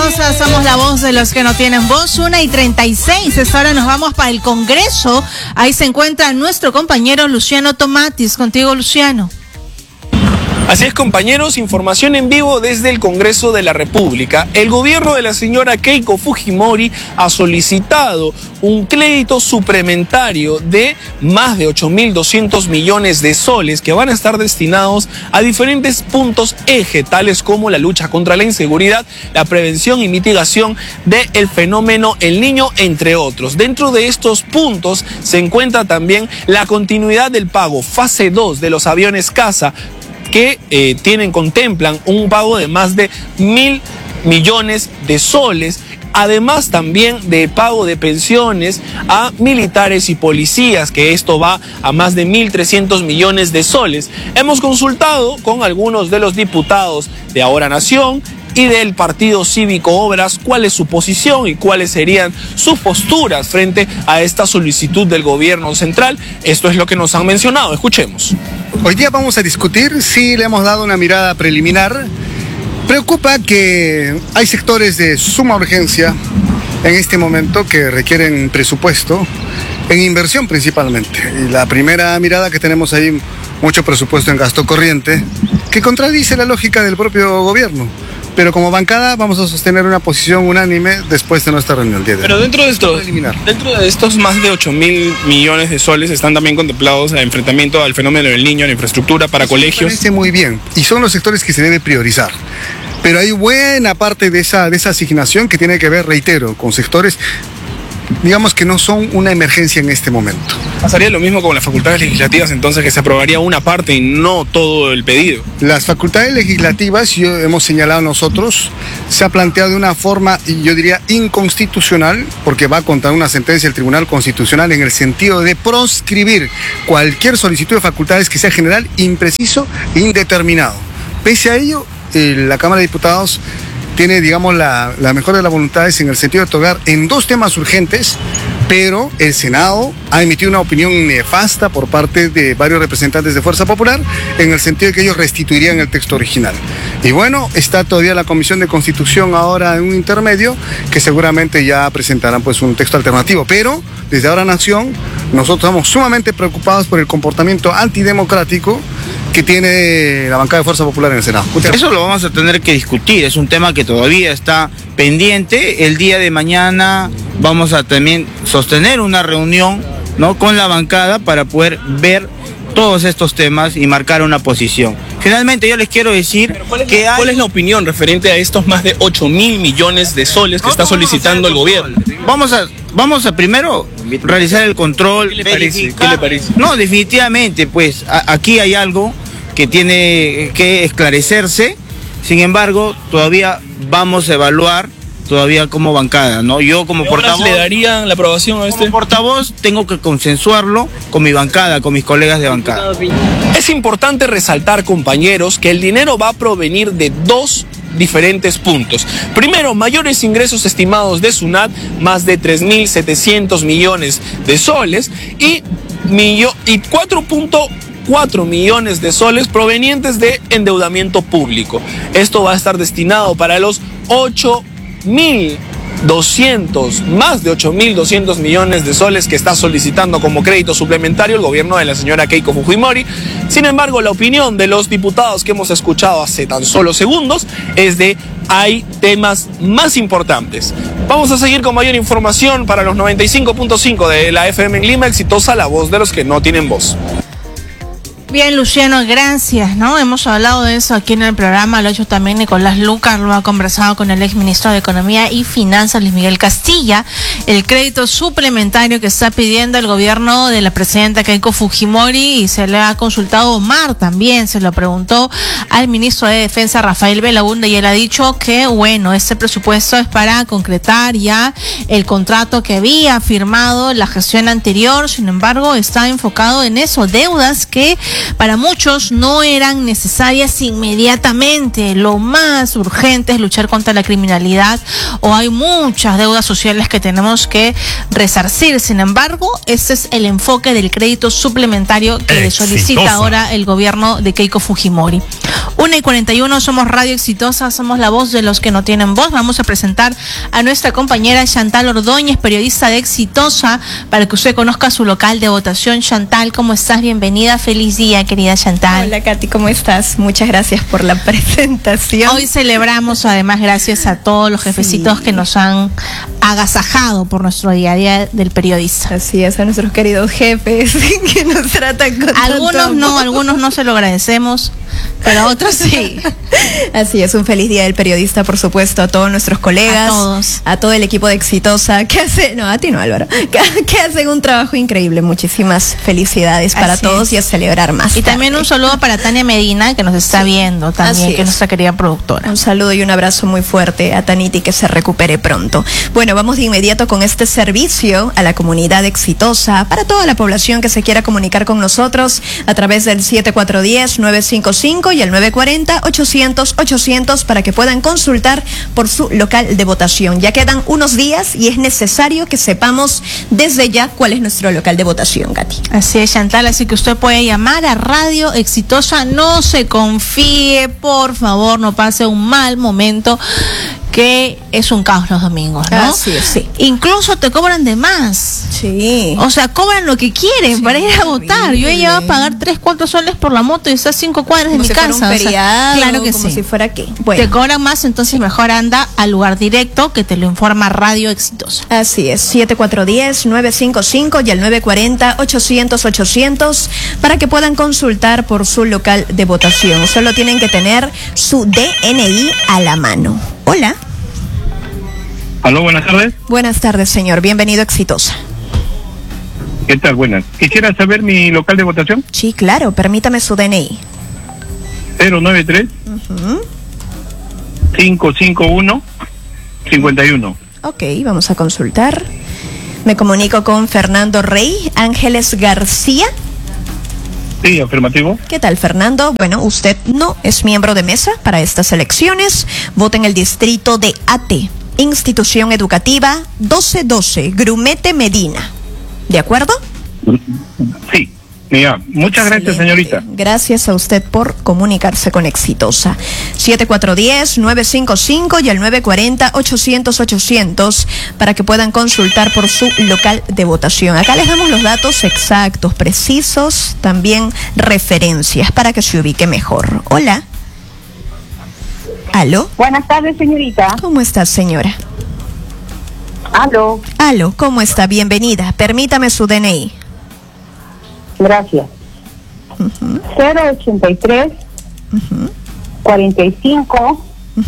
poderosa, somos la voz de los que no tienen voz. 1:36. Ahora nos vamos para el Congreso. Ahí se encuentra nuestro compañero Luciano Tomatis. Contigo, Luciano. Así es, compañeros, información en vivo desde el Congreso de la República. El gobierno de la señora Keiko Fujimori ha solicitado un crédito suplementario de más de 8.200 millones de soles que van a estar destinados a diferentes puntos eje, tales como la lucha contra la inseguridad, la prevención y mitigación del fenómeno El Niño, entre otros. Dentro de estos puntos se encuentra también la continuidad del pago fase 2 de los aviones caza, que contemplan un pago de más de 1.000 millones de soles, además también de pago de pensiones a militares y policías, que esto va a más de 1.300 millones de soles. Hemos consultado con algunos de los diputados de Ahora Nación y del Partido Cívico Obras cuál es su posición y cuáles serían sus posturas frente a esta solicitud del gobierno central. Esto es lo que nos han mencionado. Escuchemos. Hoy día vamos a discutir, sí le hemos dado una mirada preliminar. Preocupa que hay sectores de suma urgencia en este momento que requieren presupuesto, en inversión principalmente. Y la primera mirada que tenemos ahí, mucho presupuesto en gasto corriente, que contradice la lógica del propio gobierno. Pero como bancada vamos a sostener una posición unánime después de nuestra reunión. Pero dentro de estos más de 8.000 millones de soles están también contemplados el enfrentamiento al fenómeno del niño, la infraestructura para colegios. Me parece muy bien, y son los sectores que se debe priorizar. Pero hay buena parte de esa asignación que tiene que ver, reitero, con sectores, digamos, que no son una emergencia en este momento. ¿Pasaría lo mismo con las facultades legislativas, entonces, que se aprobaría una parte y no todo el pedido? Las facultades legislativas, hemos señalado nosotros, se ha planteado de una forma, yo diría, inconstitucional, porque va contra una sentencia del Tribunal Constitucional en el sentido de proscribir cualquier solicitud de facultades que sea general, impreciso e indeterminado. Pese a ello, la Cámara de Diputados tiene, digamos, la mejor de las voluntades en el sentido de tocar en dos temas urgentes, pero el Senado ha emitido una opinión nefasta por parte de varios representantes de Fuerza Popular en el sentido de que ellos restituirían el texto original. Y bueno, está todavía la Comisión de Constitución ahora en un intermedio que seguramente ya presentarán pues un texto alternativo, pero desde Ahora Nación nosotros estamos sumamente preocupados por el comportamiento antidemocrático que tiene la bancada de Fuerza Popular en el Senado. Eso lo vamos a tener que discutir, es un tema que todavía está pendiente. El día de mañana vamos a también sostener una reunión, ¿no?, con la bancada para poder ver todos estos temas y marcar una posición. Finalmente yo les quiero decir ¿cuál es la opinión referente a estos más de 8.000 millones de soles que está solicitando el gobierno? Vamos a primero realizar el control. ¿Qué le parece? No, definitivamente, pues aquí hay algo que tiene que esclarecerse. Sin embargo, todavía vamos a evaluar todavía como bancada, ¿no? Yo como portavoz... ¿Le darían la aprobación a este? Como portavoz tengo que consensuarlo con mi bancada, con mis colegas de bancada. Es importante resaltar, compañeros, que el dinero va a provenir de dos diferentes puntos. Primero, mayores ingresos estimados de SUNAT, más de 3.700 millones de soles, y 4.4 millones de soles provenientes de endeudamiento público. Esto va a estar destinado para los más de 8.200 millones de soles que está solicitando como crédito suplementario el gobierno de la señora Keiko Fujimori. Sin embargo, la opinión de los diputados que hemos escuchado hace tan solo segundos es de hay temas más importantes. Vamos a seguir con mayor información para los 95.5 de la FM en Lima, exitosa la voz de los que no tienen voz. Bien, Luciano, gracias, ¿no? Hemos hablado de eso aquí en el programa, lo ha hecho también Nicolás Lucar, lo ha conversado con el exministro de Economía y Finanzas, Luis Miguel Castilla, el crédito suplementario que está pidiendo el gobierno de la presidenta Keiko Fujimori, y se le ha consultado a Omar también, se lo preguntó al ministro de Defensa, Rafael Belaúnde, y él ha dicho que, bueno, este presupuesto es para concretar ya el contrato que había firmado la gestión anterior. Sin embargo, está enfocado en eso, deudas que para muchos no eran necesarias inmediatamente. Lo más urgente es luchar contra la criminalidad o hay muchas deudas sociales que tenemos que resarcir. Sin embargo, este es el enfoque del crédito suplementario que solicita ahora el gobierno de Keiko Fujimori. 1:41, somos Radio Exitosa, somos la voz de los que no tienen voz. Vamos a presentar a nuestra compañera Chantal Ordóñez, periodista de Exitosa, para que usted conozca su local de votación. Chantal, ¿cómo estás? Bienvenida, feliz día, querida Chantal. Hola, Katy, ¿cómo estás? Muchas gracias por la presentación. Hoy celebramos, además, gracias a todos los jefecitos que nos han agasajado por nuestro día a día del periodista. Así es, a nuestros queridos jefes que nos tratan con algunos no se lo agradecemos, pero otros sí. Así es, un feliz día del periodista, por supuesto, a todos nuestros colegas, a todos, a todo el equipo de Exitosa, que hace, no, a ti no, Álvaro, que hacen un trabajo increíble. Muchísimas felicidades para todos y a celebrar más. Y también un saludo para Tania Medina, que nos está viendo también, que es nuestra querida productora. Un saludo y un abrazo muy fuerte a Taniti, que se recupere pronto. Bueno, vamos de inmediato con este servicio a la comunidad Exitosa, para toda la población que se quiera comunicar con nosotros a través del 7410-955 y el 940-800-800 para que puedan consultar por su local de votación. Ya quedan unos días y es necesario que sepamos desde ya cuál es nuestro local de votación, Katy. Así es, Chantal, así que usted puede llamar a Radio Exitosa, no se confíe, por favor, no pase un mal momento, que es un caos los domingos, ¿no? Así es, sí. Incluso te cobran de más. Sí. O sea, cobran lo que quieren para ir a votar. Yo he llegado a pagar 3-4 soles por la moto y está a 5 cuadras de mi casa. Fuera un feriado, claro que como sí. Si fuera qué. Bueno. Te cobran más, entonces mejor anda al lugar directo que te lo informa Radio Exitosa. Así es, 7410-955 y el 940-800-800 para que puedan consultar por su local de votación. Solo tienen que tener su DNI a la mano. Hola. Aló, buenas tardes. Buenas tardes, señor. Bienvenido a Exitosa. ¿Qué tal? Buenas. Quisiera saber mi local de votación. Sí, claro. Permítame su DNI. 093 551 51. Ok, vamos a consultar. Me comunico con Fernando Rey Ángeles García. Sí, afirmativo. ¿Qué tal, Fernando? Bueno, usted no es miembro de mesa para estas elecciones. Vota en el distrito de Ate, Institución Educativa 1212, Grumete, Medina. ¿De acuerdo? Sí. Mira, muchas gracias, señorita. Gracias a usted por comunicarse con Exitosa. 7410-955 y el 940-800-800 para que puedan consultar por su local de votación. Acá les damos los datos exactos, precisos, también referencias para que se ubique mejor. Hola. ¿Aló? Buenas tardes, señorita. ¿Cómo está, señora? Aló. Aló, ¿cómo está? Bienvenida. Permítame su DNI. Gracias. 083 45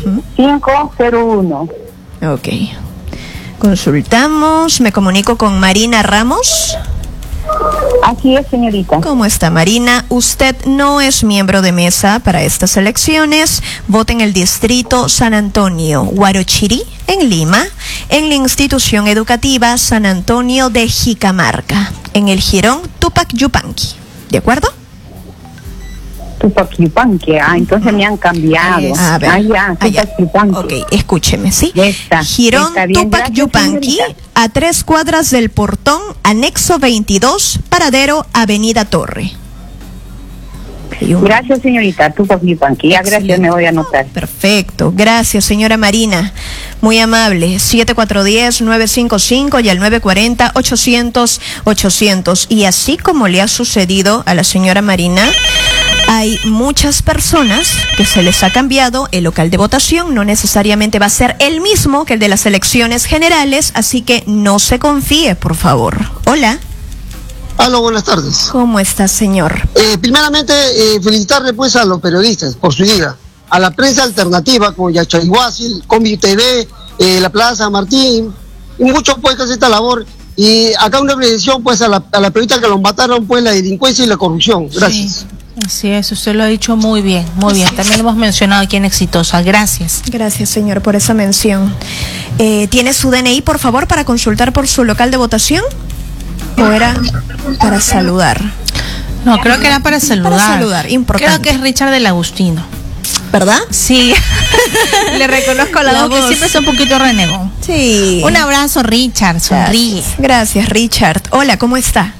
501. Ok. Consultamos. Me comunico con Marina Ramos. Así es, señorita. ¿Cómo está, Marina? Usted no es miembro de mesa para estas elecciones. Vota en el distrito San Antonio Huarochirí, en Lima, en la institución educativa San Antonio de Jicamarca, en el jirón Tupac Yupanqui. ¿De acuerdo? Tupac Yupanqui. Entonces me han cambiado. A ver. Tupac Yupanqui. Ok, escúcheme, ¿sí? Jirón Tupac Yupanqui, a 3 cuadras del portón, anexo 22, paradero Avenida Torre. Gracias, señorita. Tupac Yupanqui. Ya, gracias, me voy a anotar. Perfecto. Gracias, señora Marina. Muy amable. 7410-955 y al 940-800-800. Y así como le ha sucedido a la señora Marina, hay muchas personas que se les ha cambiado el local de votación. No necesariamente va a ser el mismo que el de las elecciones generales, así que no se confíe, por favor. Hola. Aló, buenas tardes. ¿Cómo está, señor? Primeramente, felicitarle pues a los periodistas por su día, a la prensa alternativa como Yachayhuasil, Combi TV, La Plaza Martín, y muchos pues que hacen esta labor. Y acá una prevención pues a la periodista que los mataron pues la delincuencia y la corrupción. Gracias. Sí. Así es, usted lo ha dicho muy bien, muy bien. También lo hemos mencionado aquí en Exitosa. Gracias. Gracias, señor, por esa mención. ¿Tiene su DNI, por favor, para consultar por su local de votación? ¿O era para saludar? No, creo que era para saludar. Para saludar, importante. Creo que es Richard del Agustino. ¿verdad? Sí. Le reconozco la voz que siempre es un poquito renegón. Sí. Un abrazo, Richard. Sonríe. Gracias, Richard. Hola, ¿cómo está?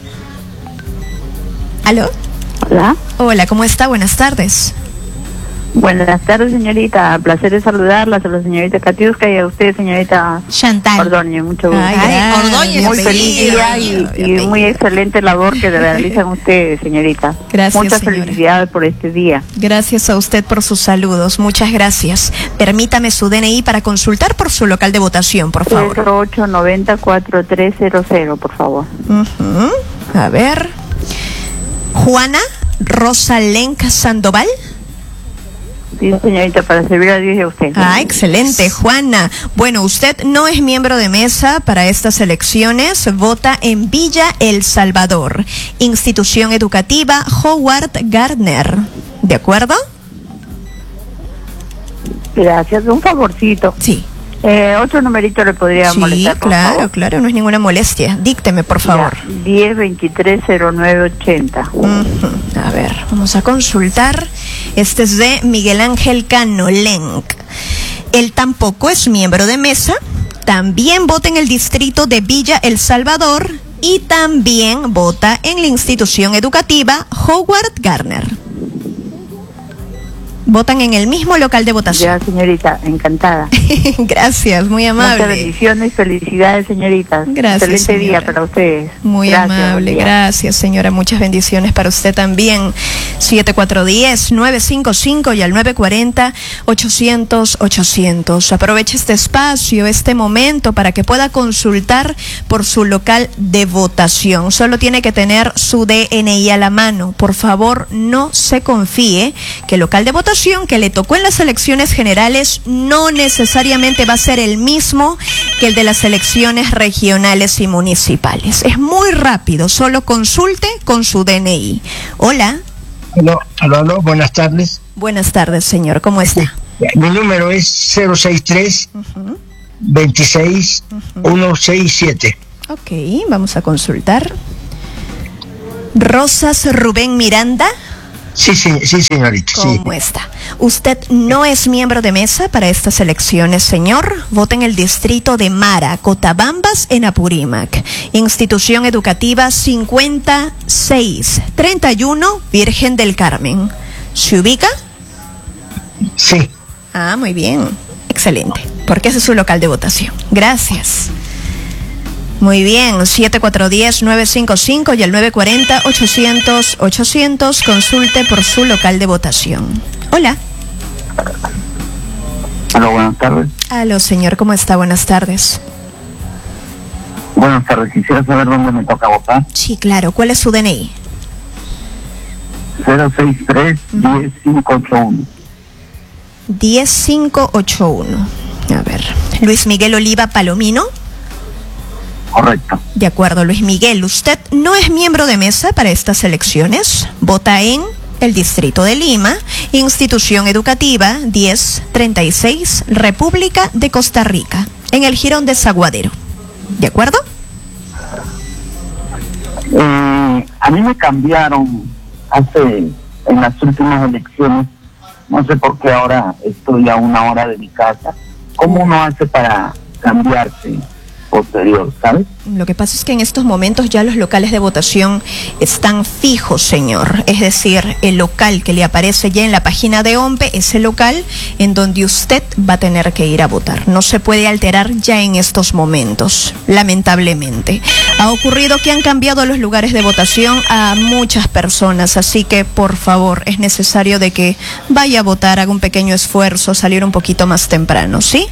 ¿Aló? Hola. Hola, ¿cómo está? Buenas tardes. Buenas tardes, señorita. Placer de saludarla, a la señorita Katiuska y a usted, señorita Chantal Ordóñez. Mucho gusto. Ay, Ordóñez, Muy feliz día y muy excelente labor que realizan ustedes, señorita. Gracias, Muchas señora. felicidades por este día. Gracias a usted por sus saludos. Muchas gracias. Permítame su DNI para consultar por su local de votación, por favor. 0890-4300, por favor. A ver. Juana Rosalenca Sandoval. Sí, señorita, para servir a Dios y a usted. Ah, excelente, Juana. Bueno, usted no es miembro de mesa para estas elecciones. Vota en Villa El Salvador, institución educativa Howard Gardner. ¿De acuerdo? Gracias. Un favorcito. Sí. Otro numerito le podría molestar, por claro, favor. claro, no es ninguna molestia. Dícteme, por favor. 10230980. A ver, vamos a consultar. Este es de Miguel Ángel Cano Lenk. Él tampoco es miembro de mesa. También vota en el distrito de Villa El Salvador y también vota en la institución educativa Howard Gardner. Votan en el mismo local de votación. Ya, señorita, encantada. Gracias, muy amable. Muchas bendiciones, felicidades, señoritas. Gracias, Excelente día señora. para ustedes. Muy Gracias, amable, buen día. gracias, señora. Muchas bendiciones para usted también. 7410-955 y al 940-800-800. Aproveche este espacio, este momento para que pueda consultar por su local de votación. Solo tiene que tener su DNI a la mano. Por favor, no se confíe que el local de votación que le tocó en las elecciones generales no necesariamente va a ser el mismo que el de las elecciones regionales y municipales. Es muy rápido, solo consulte con su DNI. Hola. Aló, buenas tardes. Buenas tardes, señor, ¿cómo está? Mi número es 063 26 167. Ok, vamos a consultar. Rosas Rubén Miranda. Sí, señorita. ¿Cómo está? Usted no es miembro de mesa para estas elecciones, señor. Vota en el distrito de Mara, Cotabambas, en Apurímac. Institución educativa 5631, Virgen del Carmen. ¿Se ubica? Sí. Ah, muy bien. Excelente. Porque ese es su local de votación. Gracias. Muy bien, 7410-955 y el 940-800-800. Consulte por su local de votación. Hola. Hola, buenas tardes. Aló, señor, ¿cómo está? Buenas tardes. Buenas tardes, quisiera saber dónde me toca votar. Sí, claro. ¿Cuál es su DNI? 063-10581. 10581. A ver. Luis Miguel Oliva Palomino. Correcto. De acuerdo, Luis Miguel. Usted no es miembro de mesa para estas elecciones. Vota en el Distrito de Lima, Institución Educativa 1036, República de Costa Rica, en el Jirón de Saguadero. ¿De acuerdo? A mí me cambiaron en las últimas elecciones. No sé por qué ahora estoy a una hora de mi casa. ¿Cómo uno hace para cambiarse posterior, sabes? Lo que pasa es que en estos momentos ya los locales de votación están fijos, señor. Es decir, el local que le aparece ya en la página de OMPE es el local en donde usted va a tener que ir a votar. No se puede alterar ya en estos momentos, lamentablemente. Ha ocurrido que han cambiado los lugares de votación a muchas personas, así que por favor es necesario de que vaya a votar, haga un pequeño esfuerzo, salir un poquito más temprano, ¿sí?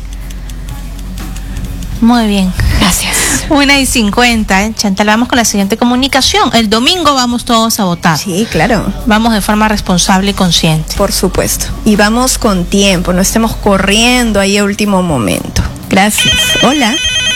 Muy bien. Gracias. 1:50, Chantal, vamos con la siguiente comunicación. El domingo vamos todos a votar. Sí, claro. Vamos de forma responsable y consciente. Por supuesto. Y vamos con tiempo, no estemos corriendo ahí a último momento. Gracias. Hola.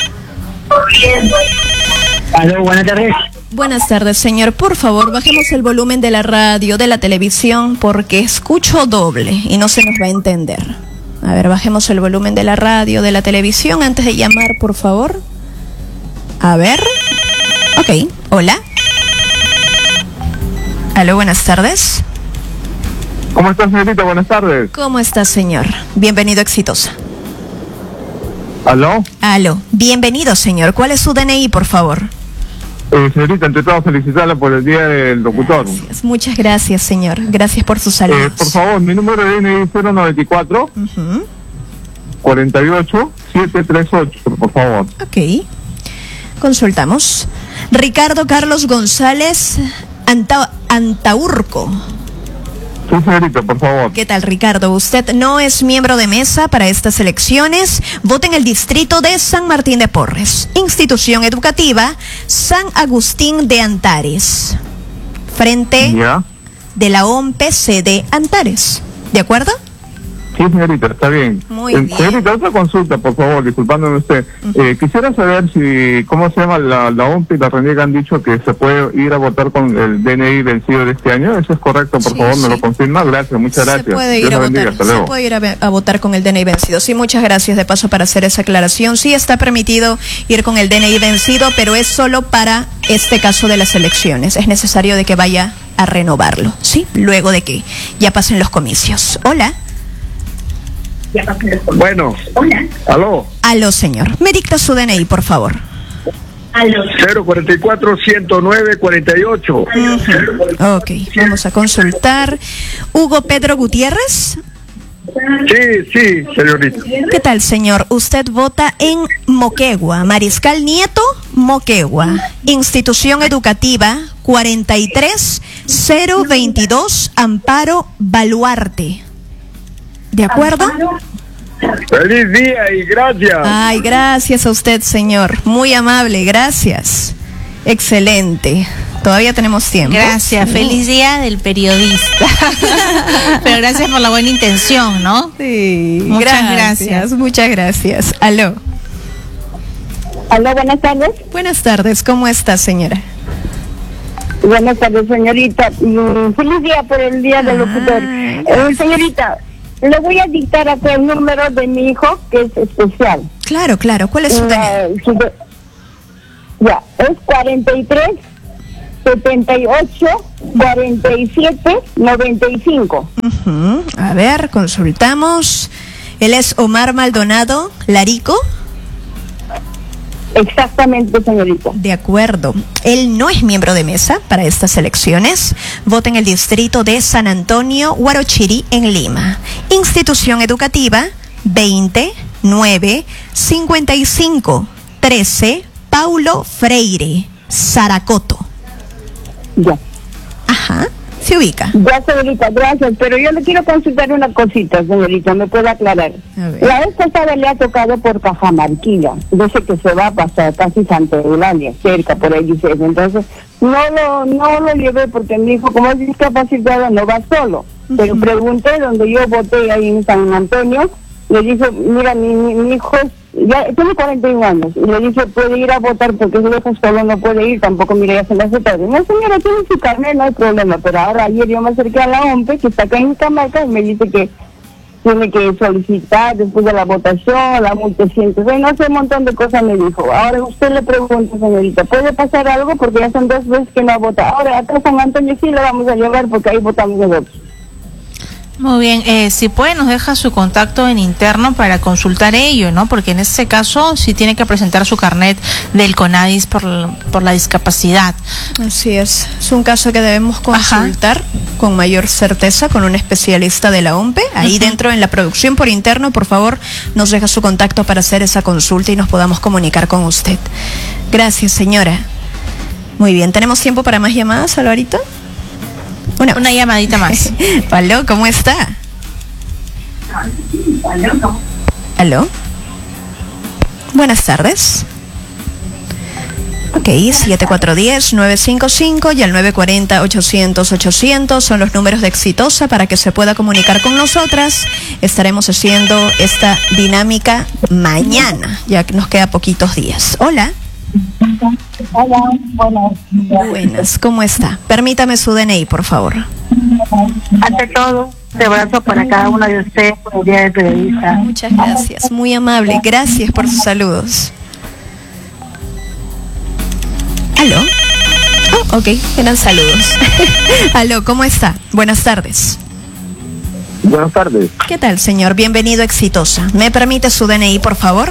Aló, buenas tardes. Buenas tardes, señor. Por favor, bajemos el volumen de la radio, de la televisión, porque escucho doble y no se nos va a entender. A ver, bajemos el volumen de la radio, de la televisión, antes de llamar, por favor. A ver. Ok, hola. Aló, buenas tardes. ¿Cómo está, señorita? Buenas tardes. ¿Cómo está, señor? Bienvenido a Exitosa. ¿Aló? Aló. Bienvenido, señor. ¿Cuál es su DNI, por favor? Señorita, ante todo felicitarla por el Día del Locutor. Gracias. Muchas gracias, señor. Gracias por sus saludos. Por favor, mi número de DNI es 094 48 738, por favor. Ok. Consultamos. Ricardo Carlos González Antaurco. Sí, señorita, por favor. ¿Qué tal, Ricardo? Usted no es miembro de mesa para estas elecciones. Vota en el distrito de San Martín de Porres. Institución educativa San Agustín de Antares. Frente de la OMP sede Antares. ¿De acuerdo? Sí, señorita, está bien. Muy bien. Señorita, otra consulta, por favor, disculpándome usted. Quisiera saber si, ¿cómo se llama? La OMP y la RENIEC han dicho que se puede ir a votar con el DNI vencido de este año. ¿Eso es correcto? Por favor, ¿me lo confirma? Gracias, muchas gracias. Se puede ir a votar con el DNI vencido. Sí, muchas gracias de paso para hacer esa aclaración. Sí, está permitido ir con el DNI vencido, pero es solo para este caso de las elecciones. Es necesario de que vaya a renovarlo, ¿sí? Luego de que ya pasen los comicios. Hola. Bueno, aló. Aló, señor. Me dicta su DNI, por favor. 044-109-48. Ok, vamos a consultar. Hugo Pedro Gutiérrez. Sí, señorita. ¿Qué tal, señor? Usted vota en Moquegua, Mariscal Nieto, Moquegua. Institución educativa 43022, Amparo Baluarte. ¿De acuerdo? Feliz día y gracias. Ay, gracias a usted, señor. Muy amable, gracias. Excelente. Todavía tenemos tiempo. Gracias, feliz día del periodista. Pero gracias por la buena intención, ¿no? Sí, muchas gracias. Muchas gracias. Aló. Aló, buenas tardes. Buenas tardes, ¿cómo está, señora? Buenas tardes, señorita. Feliz día por el Día del Locutor. Señorita, le voy a dictar acá el número de mi hijo, que es especial. Claro, claro. ¿Cuál es su DNI? Ya, es 43 78 47 95. A ver, consultamos. Él es Omar Maldonado Larico. Exactamente, señorita. De acuerdo. Él no es miembro de mesa para estas elecciones. Vota en el distrito de San Antonio, Huarochirí, en Lima. Institución educativa 29 55 13 Paulo Freire, Zaracoto. Ya. Ajá. Se ubica. Ya, señorita, gracias. Pero yo le quiero consultar una cosita, señorita, ¿me puede aclarar? La vez pasada le ha tocado por Cajamarquilla. Dice que se va a pasar casi Santa Eulalia, cerca, por ahí dice eso. Entonces, no lo llevé porque mi hijo, como es discapacitado, no va solo. Pero pregunté donde yo voté ahí en San Antonio, le dije, mira, mi hijo ya tiene 41 años, y le dije, puede ir a votar porque su hijo solo no puede ir, tampoco, mira, ya se le hace tarde. No, señora, tiene su carnet, no hay problema, pero ahora ayer yo me acerqué a la OMP, que está acá en Camarca, y me dice que tiene que solicitar después de la votación, la multa 100, no sé, un montón de cosas me dijo. Ahora usted le pregunta, señorita, ¿puede pasar algo? Porque ya son 2 veces que no vota. Ahora acá San Antonio sí lo vamos a llevar porque ahí votamos nosotros. Muy bien, si puede nos deja su contacto en interno para consultar ello, ¿no? Porque en ese caso sí tiene que presentar su carnet del CONADIS por la discapacidad. Así es un caso que debemos consultar con mayor certeza con un especialista de la OMP. Ahí dentro en la producción por interno, por favor, nos deja su contacto para hacer esa consulta y nos podamos comunicar con usted. Gracias, señora. Muy bien, ¿tenemos tiempo para más llamadas, Alvarito? Una llamadita más. Aló, ¿cómo está? Aló. Buenas tardes. Ok, 7410-955 y al 940-800-800 son los números de Exitosa para que se pueda comunicar con nosotras. Estaremos haciendo esta dinámica mañana, ya que nos queda poquitos días. Hola. Hola, buenas, ¿cómo está? Permítame su DNI, por favor. Ante todo, de abrazo para cada uno de ustedes por el Día del Periodista. Muchas gracias, muy amable. Gracias por sus saludos. ¿Aló? Oh, ok, eran saludos. Aló, ¿cómo está? Buenas tardes. Buenas tardes. ¿Qué tal, señor? Bienvenido a Exitosa. ¿Me permite su DNI, por favor?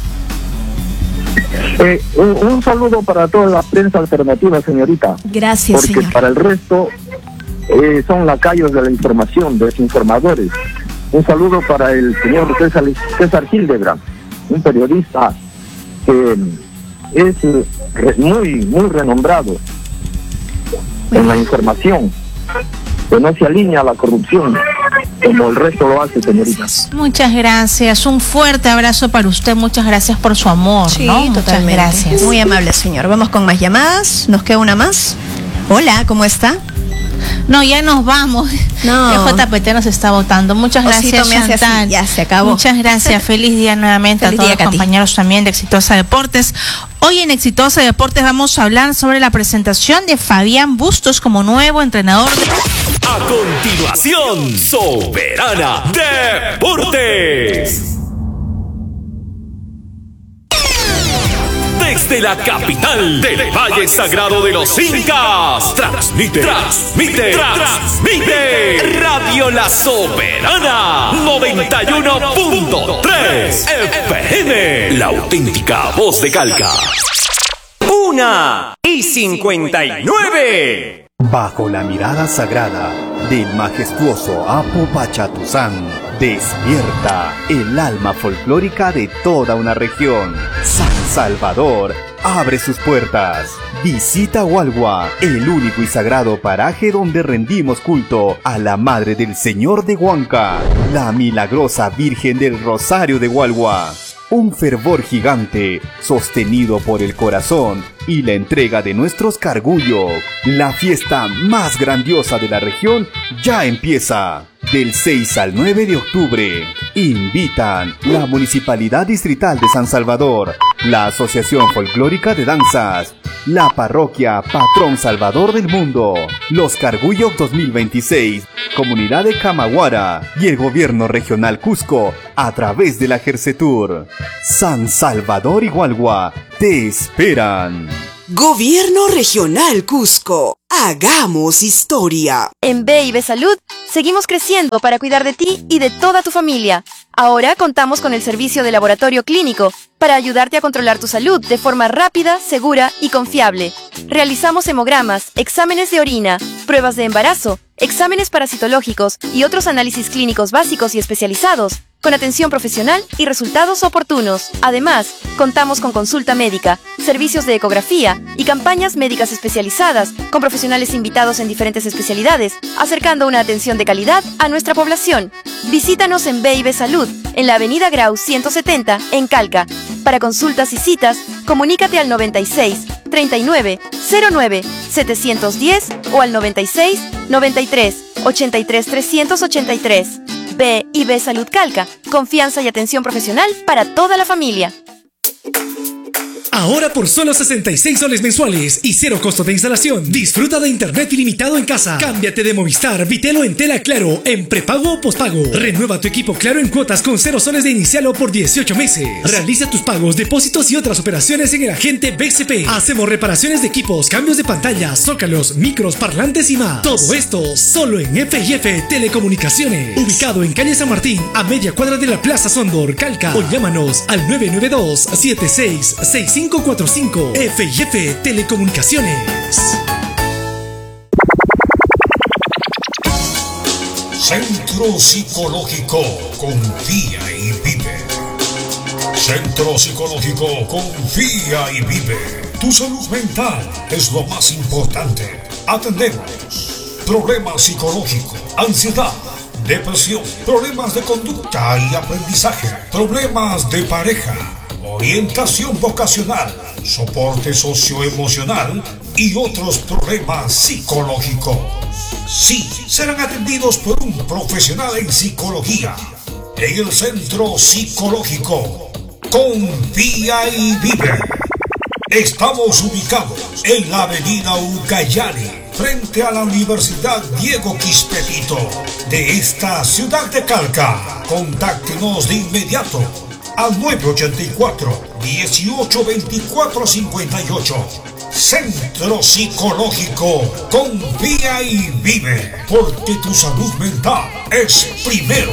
Un saludo para toda la prensa alternativa, señorita. Gracias, porque señor. Para el resto son lacayos de la información, desinformadores. Un saludo para el señor César Hildebrand, un periodista que es muy renombrado en la información, que no se alinea a la corrupción como el resto lo hace, señorita. Muchas gracias, un fuerte abrazo para usted, muchas gracias por su amor, Sí, ¿no? Muchas totalmente. gracias. Muy amable, señor. Vamos con más llamadas. Nos queda una más. Hola, ¿cómo está? No, ya nos vamos. No. El JPT nos está votando. Muchas Osito, gracias, me hace así. Chantal. Ya se acabó. Muchas gracias. Feliz día nuevamente Feliz a todos día, los Katy. compañeros también de Exitosa Deportes. Hoy en Exitosa Deportes vamos a hablar sobre la presentación de Fabián Bustos como nuevo entrenador de... A continuación, Soberana Deportes. Desde la capital del Valle Sagrado de los Incas, transmite Radio La Soberana 91.3 FM, la auténtica voz de Calca. 1:59. Bajo la mirada sagrada del majestuoso Apo Pachatuzán, despierta el alma folclórica de toda una región. San Salvador abre sus puertas. Visita Hualgua, el único y sagrado paraje donde rendimos culto a la Madre del Señor de Huanca, la milagrosa Virgen del Rosario de Hualgua. Un fervor gigante, sostenido por el corazón y la entrega de nuestros cargullos. La fiesta más grandiosa de la región ya empieza. Del 6 al 9 de octubre. Invitan la Municipalidad Distrital de San Salvador, la Asociación Folclórica de Danzas, la Parroquia Patrón Salvador del Mundo, los Cargullos 2026, Comunidad de Camaguara y el Gobierno Regional Cusco a través de la Jersetur. San Salvador y Hualgua te esperan. Gobierno Regional Cusco. Hagamos historia. En B&B Salud seguimos creciendo para cuidar de ti y de toda tu familia. Ahora contamos con el servicio de laboratorio clínico para ayudarte a controlar tu salud de forma rápida, segura y confiable. Realizamos hemogramas, exámenes de orina, pruebas de embarazo, exámenes parasitológicos y otros análisis clínicos básicos y especializados, con atención profesional y resultados oportunos. Además, contamos con consulta médica, servicios de ecografía y campañas médicas especializadas con profesionales invitados en diferentes especialidades, acercando una atención de calidad a nuestra población. Visítanos en B&B Salud, en la Avenida Grau 170, en Calca. Para consultas y citas, comunícate al 96 39 09 710 o al 96 93 83 383. B&B Salud Calca, confianza y atención profesional para toda la familia. Ahora por solo 66 soles mensuales y cero costo de instalación. Disfruta de internet ilimitado en casa. Cámbiate de Movistar, Vitelo en tela Claro, en prepago o pospago. Renueva tu equipo Claro en cuotas con 0 soles de inicial o por 18 meses. Realiza tus pagos, depósitos y otras operaciones en el agente BCP. Hacemos reparaciones de equipos, cambios de pantallas, zócalos, micros, parlantes y más. Todo esto solo en F&F Telecomunicaciones. Ubicado en calle San Martín, a media cuadra de la Plaza Sondor, Calca. O llámanos al 992-766545. F&F Telecomunicaciones. Centro Psicológico Confía y Vive. Centro Psicológico Confía y Vive. Tu salud mental es lo más importante. Atendemos problemas psicológicos, ansiedad, depresión, problemas de conducta y aprendizaje, problemas de pareja, orientación vocacional, soporte socioemocional y otros problemas psicológicos. Sí, serán atendidos por un profesional en psicología en el Centro Psicológico Confía y Vive. Estamos ubicados en la avenida Ucayali, frente a la Universidad Diego Quispe-Tito de esta ciudad de Calca. Contáctenos de inmediato al 984-1824-58. Centro Psicológico Confía y Vive, porque tu salud mental es primero.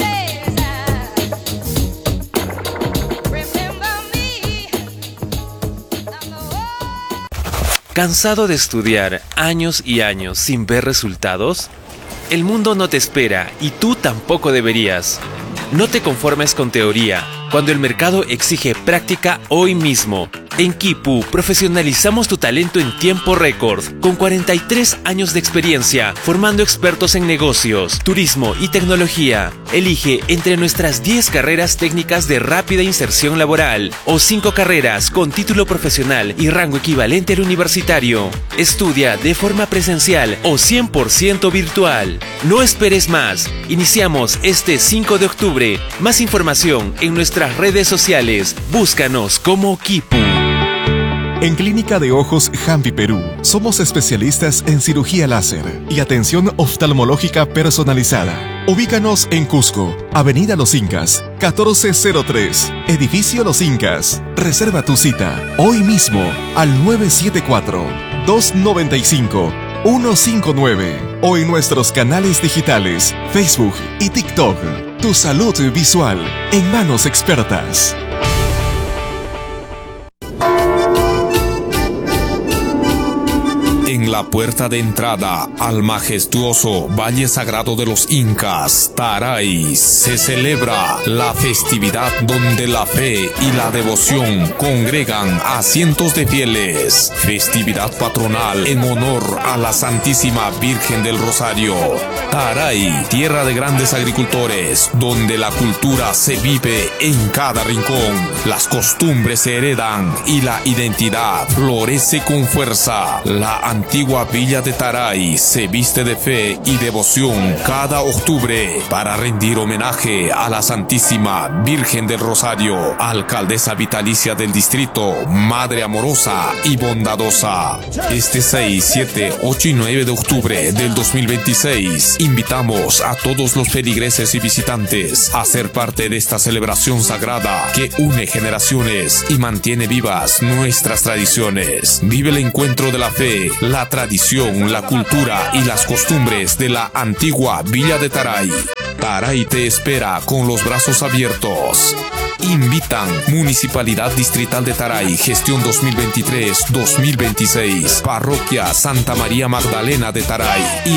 ¿Cansado de estudiar años y años sin ver resultados? El mundo no te espera y tú tampoco deberías. No te conformes con teoría, cuando el mercado exige práctica hoy mismo. En Kipu profesionalizamos tu talento en tiempo récord, con 43 años de experiencia, formando expertos en negocios, turismo y tecnología. Elige entre nuestras 10 carreras técnicas de rápida inserción laboral o 5 carreras con título profesional y rango equivalente al universitario. Estudia de forma presencial o 100% virtual. No esperes más. Iniciamos este 5 de octubre. Más información en nuestras redes sociales. Búscanos como Kipu. En Clínica de Ojos Jampi Perú, somos especialistas en cirugía láser y atención oftalmológica personalizada. Ubícanos en Cusco, Avenida Los Incas, 1403, Edificio Los Incas. Reserva tu cita hoy mismo al 974-295-159 o en nuestros canales digitales, Facebook y TikTok. Tu salud visual en manos expertas. En la puerta de entrada al majestuoso Valle Sagrado de los Incas, Taray, se celebra la festividad donde la fe y la devoción congregan a cientos de fieles. Festividad patronal en honor a la Santísima Virgen del Rosario. Taray, tierra de grandes agricultores, donde la cultura se vive en cada rincón. Las costumbres se heredan y la identidad florece con fuerza. La antigua villa de Taray se viste de fe y devoción cada octubre para rendir homenaje a la Santísima Virgen del Rosario, alcaldesa vitalicia del distrito, madre amorosa y bondadosa. Este 6, 7, 8 y 9 de octubre del 2026, invitamos a todos los feligreses y visitantes a ser parte de esta celebración sagrada que une generaciones y mantiene vivas nuestras tradiciones. Vive el encuentro de la fe, la tradición, la cultura y las costumbres de la antigua Villa de Taray. Taray te espera con los brazos abiertos. Invitan Municipalidad Distrital de Taray, gestión 2023-2026, Parroquia Santa María Magdalena de Taray y